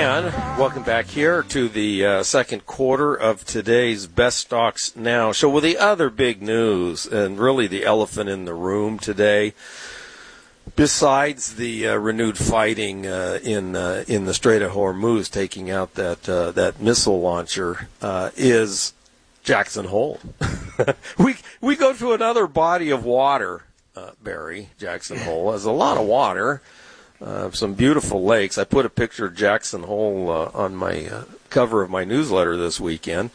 And welcome back here to the second quarter of today's Best Stocks Now show. Well, the other big news, and really the elephant in the room today, besides the renewed fighting in the Strait of Hormuz, taking out that missile launcher, is Jackson Hole. we go to another body of water, Barry. Jackson Hole has a lot of water. Some beautiful lakes. I put a picture of Jackson Hole on my cover of my newsletter this weekend.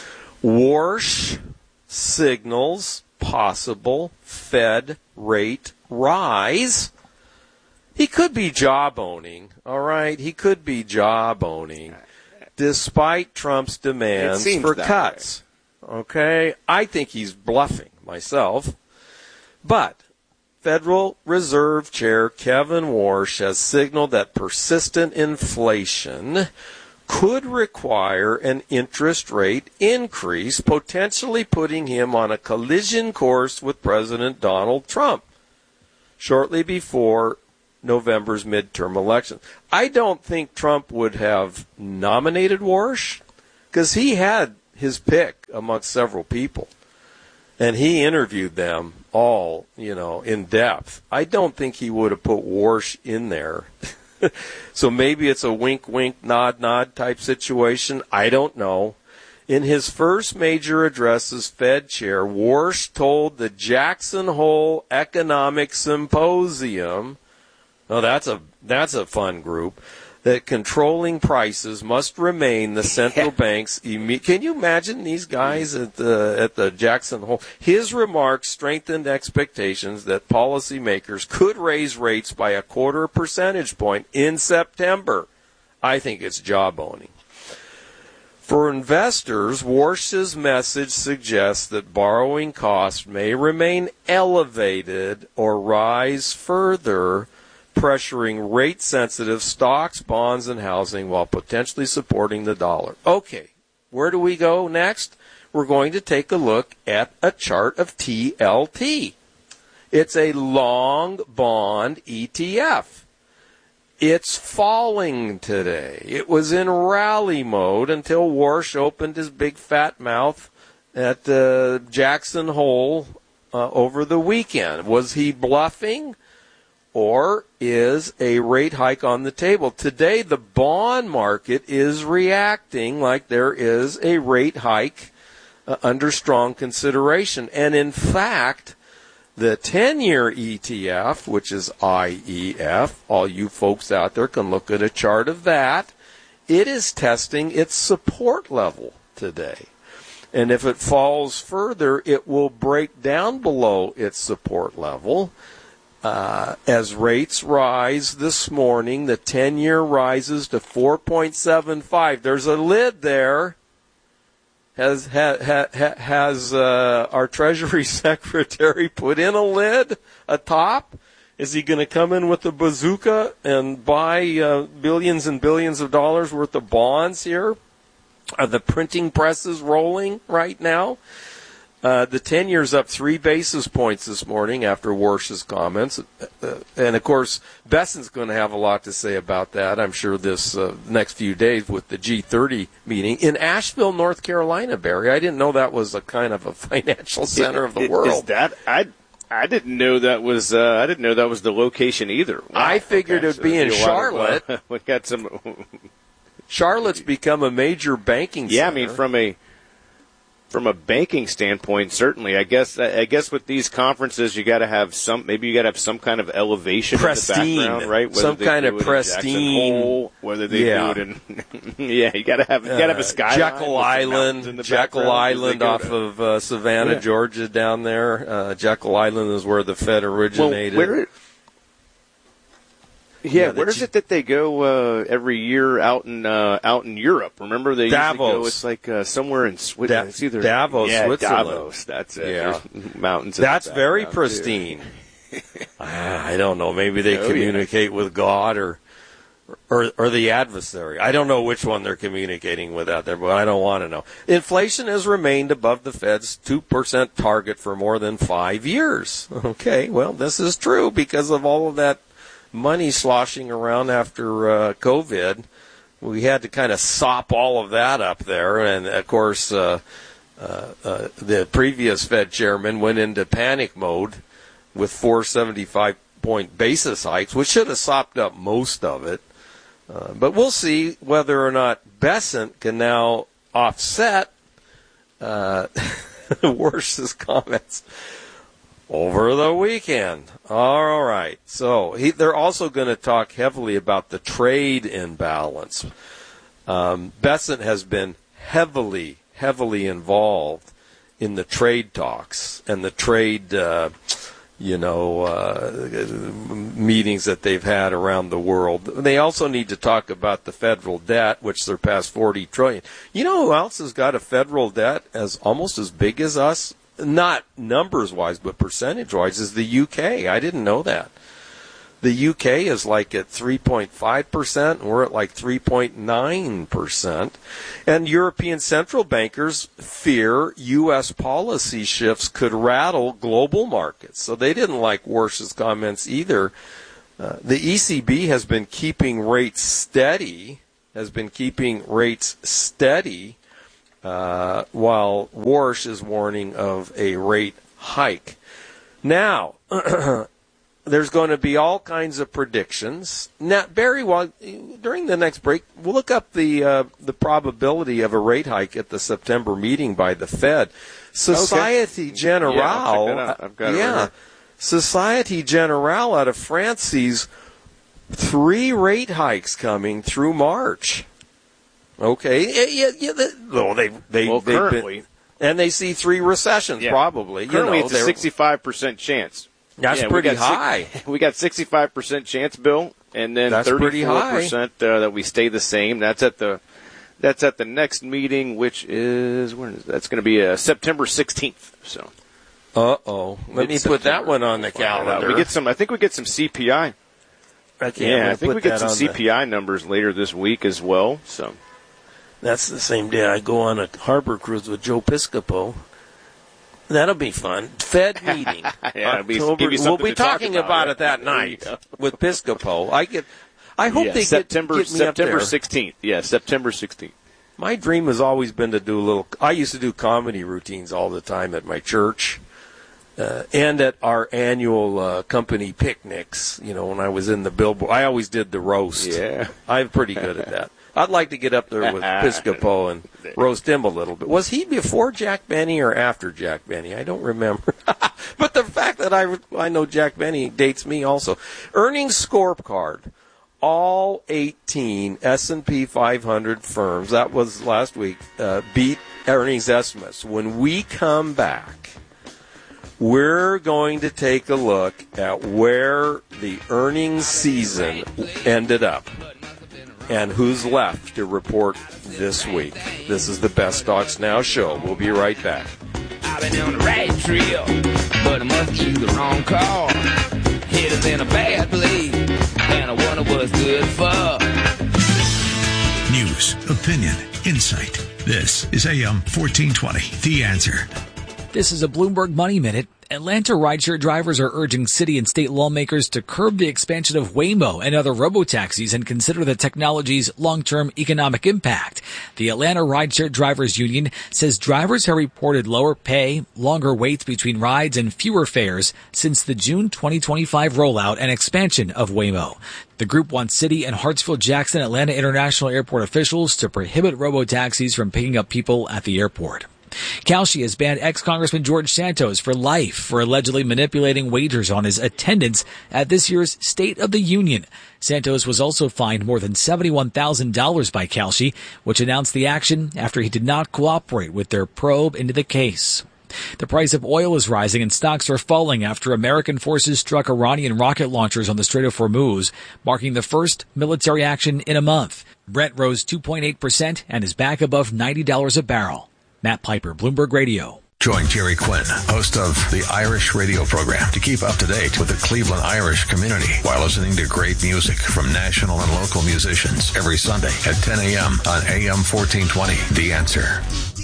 Warsh signals possible Fed rate rise. He could be job-owning, all right? He could be job-owning, despite Trump's demands for cuts. Okay? I think he's bluffing myself. But Federal Reserve Chair Kevin Warsh has signaled that persistent inflation could require an interest rate increase, potentially putting him on a collision course with President Donald Trump shortly before November's midterm election. I don't think Trump would have nominated Warsh because he had his pick amongst several people. And he interviewed them all, in depth. I don't think he would have put Warsh in there. So maybe it's a wink, wink, nod, nod type situation. I don't know. In his first major address as Fed chair, Warsh told the Jackson Hole Economic Symposium, that's a fun group, that controlling prices must remain the central bank's Can you imagine these guys at the Jackson Hole? His remarks strengthened expectations that policymakers could raise rates by 0.25 percentage point in September. I think it's job owning. For investors, Warsh's message suggests that borrowing costs may remain elevated or rise further, pressuring rate-sensitive stocks, bonds, and housing while potentially supporting the dollar. Okay, where do we go next? We're going to take a look at a chart of TLT. It's a long bond ETF. It's falling today. It was in rally mode until Warsh opened his big fat mouth at Jackson Hole over the weekend. Was he bluffing? Or is a rate hike on the table? Today, the bond market is reacting like there is a rate hike under strong consideration. And in fact, the 10-year ETF, which is IEF, all you folks out there can look at a chart of that, it is testing its support level today. And if it falls further, it will break down below its support level. As rates rise this morning, the 10-year rises to 4.75. There's a lid there. Has our Treasury Secretary put in a lid, a top? Is he going to come in with a bazooka and buy billions and billions of dollars worth of bonds here? Are the printing presses rolling right now? The 10-year's up 3 basis points this morning after Warsh's comments. And, of course, Besson's going to have a lot to say about that, I'm sure, this next few days with the G30 meeting in Asheville, North Carolina, Barry. I didn't know that was a kind of a financial center of the world. Is that I didn't know that was the location either. Wow. I figured it would be in Charlotte. We got some. Charlotte's become a major banking center. Yeah, I mean, from a banking standpoint, certainly, I guess with these conferences, you got to have some kind of elevation pristine, in the background, right? Whether some kind of pristine. Hole, whether they do it in, you got to have a skyline. Jekyll Island off of Savannah, Georgia, down there. Jekyll Island is where the Fed originated. Well, where is it that they go every year out in Europe? Remember they Davos. Usually go. It's like somewhere in Switzerland. It's either Davos, Switzerland. Davos. That's it. Yeah, there's mountains. That's very pristine. I don't know. Maybe they communicate with God or the adversary. I don't know which one they're communicating with out there, but I don't want to know. Inflation has remained above the Fed's 2% target for more than 5 years. Okay, well, this is true because of all of that money sloshing around after COVID. we had to kind of sop all of that up there. And, of course, the previous Fed chairman went into panic mode with 475-point basis hikes, which should have sopped up most of it. But we'll see whether or not Bessent can now offset Warsh's comments over the weekend. All right. So they're also going to talk heavily about the trade imbalance. Bessent has been heavily involved in the trade talks and the trade, meetings that they've had around the world. They also need to talk about the federal debt, which surpassed $40 trillion. You know who else has got a federal debt almost as big as us? Not numbers-wise, but percentage-wise, is the UK. I didn't know that. The UK is like at 3.5%, and we're at like 3.9%. And European central bankers fear U.S. policy shifts could rattle global markets. So they didn't like Warsh's comments either. The ECB has been keeping rates steady, while Warsh is warning of a rate hike. Now, there's going to be all kinds of predictions. Now, Barry, during the next break, we'll look up the probability of a rate hike at the September meeting by the Fed. Societe Generale, I've got it right here. Societe Generale out of France sees 3 rate hikes coming through March. Okay, they've currently, been, and they see 3 recessions probably. Currently, it's a 65% chance. That's pretty high. We got 65% chance, Bill, and then 34% that we stay the same. That's at the next meeting, which is that's going to be September 16th. So, let me put that one on the calendar. We get some. I think we get some CPI. I think we get some CPI numbers later this week as well. So. That's the same day I go on a harbor cruise with Joe Piscopo. That'll be fun. Fed meeting. We'll be talking about it that night with Piscopo. I hope they September get me up there. 16th. Yeah, September 16th. My dream has always been to do I used to do comedy routines all the time at my church and at our annual company picnics. When I was in the billboard, I always did the roast. Yeah. I'm pretty good at that. I'd like to get up there with Piscopo and roast him a little bit. Was he before Jack Benny or after Jack Benny? I don't remember. But the fact that I know Jack Benny dates me also. Earnings scorecard. All 18 S&P 500 firms, that was last week, beat earnings estimates. When we come back, we're going to take a look at where the earnings season ended up and who's left to report this week. This is the Best Stocks Now show. We'll be right back. I've been on the right trail, but I must use the wrong car. Headed in a bad place, and I wonder what's good for. News, opinion, insight. This is AM 1420, The Answer. This is a Bloomberg Money Minute. Atlanta rideshare drivers are urging city and state lawmakers to curb the expansion of Waymo and other robotaxis and consider the technology's long-term economic impact. The Atlanta Rideshare Drivers Union says drivers have reported lower pay, longer waits between rides, and fewer fares since the June 2025 rollout and expansion of Waymo. The group wants City and Hartsfield-Jackson Atlanta International Airport officials to prohibit robotaxis from picking up people at the airport. Calci has banned ex-Congressman George Santos for life for allegedly manipulating wagers on his attendance at this year's State of the Union. Santos was also fined more than $71,000 by Calci, which announced the action after he did not cooperate with their probe into the case. The price of oil is rising and stocks are falling after American forces struck Iranian rocket launchers on the Strait of Hormuz, marking the first military action in a month. Brent rose 2.8% and is back above $90 a barrel. Matt Piper, Bloomberg Radio. Join Jerry Quinn, host of the Irish radio program, to keep up to date with the Cleveland Irish community while listening to great music from national and local musicians every Sunday at 10 a.m. on AM 1420. The Answer.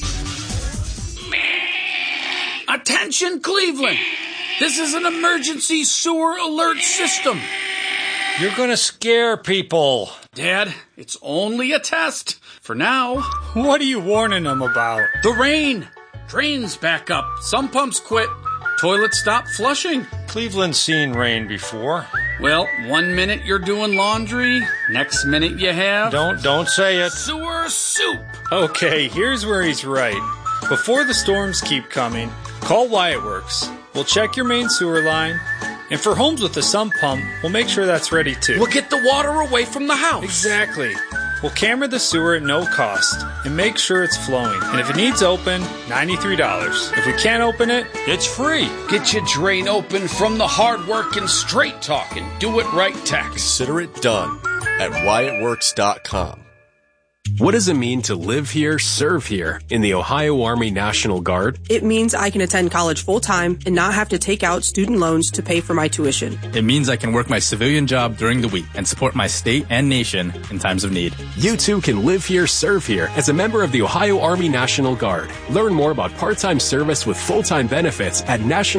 Attention, Cleveland! This is an emergency sewer alert system. You're going to scare people. Dad, it's only a test. For now. What are you warning them about? The rain. Drains back up. Some pumps quit. Toilets stop flushing. Cleveland's seen rain before. Well, 1 minute you're doing laundry. Next minute you have... Don't say it. Sewer soup. Okay, here's where he's right. Before the storms keep coming, call Wyatt Works. We'll check your main sewer line. And for homes with a sump pump, we'll make sure that's ready too. We'll get the water away from the house. Exactly. We'll camera the sewer at no cost and make sure it's flowing. And if it needs open, $93. If we can't open it, it's free. Get your drain open from the hard work and straight talk and do it right tax. Consider it done at WyattWorks.com. What does it mean to live here, serve here in the Ohio Army National Guard? It means I can attend college full-time and not have to take out student loans to pay for my tuition. It means I can work my civilian job during the week and support my state and nation in times of need. You too can live here, serve here as a member of the Ohio Army National Guard. Learn more about part-time service with full-time benefits at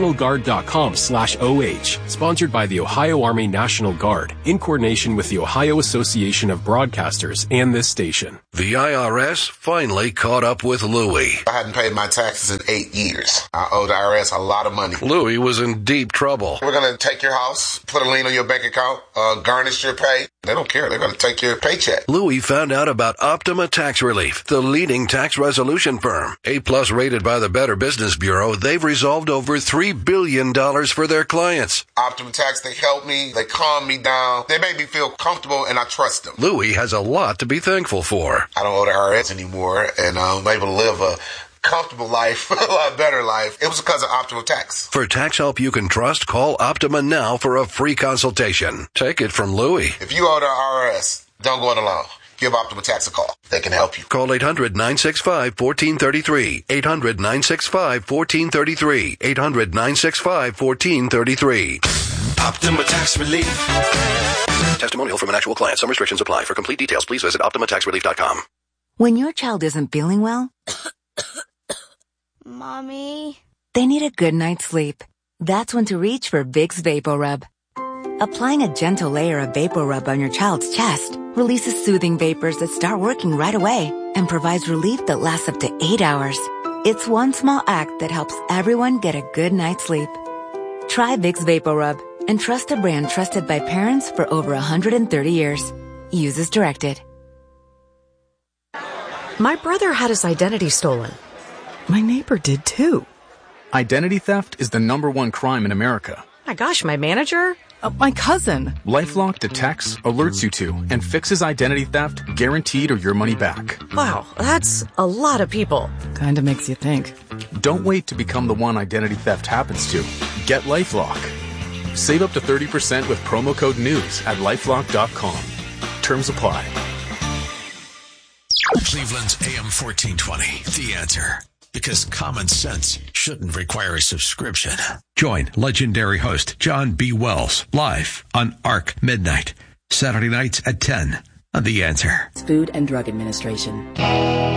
nationalguard.com/OH. Sponsored by the Ohio Army National Guard in coordination with the Ohio Association of Broadcasters and this station. The IRS finally caught up with Louie. I hadn't paid my taxes in 8 years. I owe the IRS a lot of money. Louie was in deep trouble. We're going to take your house, put a lien on your bank account, garnish your pay. They don't care. They're going to take your paycheck. Louie found out about Optima Tax Relief, the leading tax resolution firm. A+ rated by the Better Business Bureau, they've resolved over $3 billion for their clients. Optima Tax, they help me. They calm me down. They make me feel comfortable, and I trust them. Louie has a lot to be thankful for. I don't owe the IRS anymore, and I'm able to live a comfortable life, a lot better life. It was because of Optima Tax. For tax help you can trust, call Optima now for a free consultation. Take it from Louie. If you owe the IRS, don't go it alone. Give Optima Tax a call. They can help you. Call 800-965-1433. 800-965-1433. 800-965-1433. Optima Tax Relief. Testimonial from an actual client. Some restrictions apply. For complete details, please visit OptimaTaxRelief.com. When your child isn't feeling well, Mommy, they need a good night's sleep. That's when to reach for Vicks VapoRub. Applying a gentle layer of VapoRub on your child's chest releases soothing vapors that start working right away and provides relief that lasts up to 8 hours. It's one small act that helps everyone get a good night's sleep. Try Vicks VapoRub and trust a brand trusted by parents for over 130 years. Use as directed. My brother had his identity stolen. My neighbor did too. Identity theft is the #1 crime in America. My gosh, my manager? My cousin. LifeLock detects, alerts you to, and fixes identity theft guaranteed or your money back. Wow, that's a lot of people. Kinda makes you think. Don't wait to become the one identity theft happens to. Get LifeLock. Save up to 30% with promo code NEWS at LifeLock.com. Terms apply. Cleveland's AM 1420. The Answer. Because common sense shouldn't require a subscription. Join legendary host John B. Wells live on ARC Midnight, Saturday nights at 10 on The Answer. Food and Drug Administration.